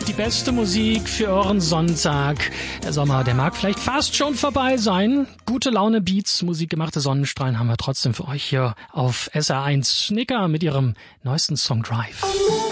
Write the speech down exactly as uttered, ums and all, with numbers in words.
die beste Musik für euren Sonntag. Der Sommer, der mag vielleicht fast schon vorbei sein. Gute Laune Beats, musikgemachte Sonnenstrahlen haben wir trotzdem für euch hier auf S R eins. Snicker mit ihrem neuesten Song Drive.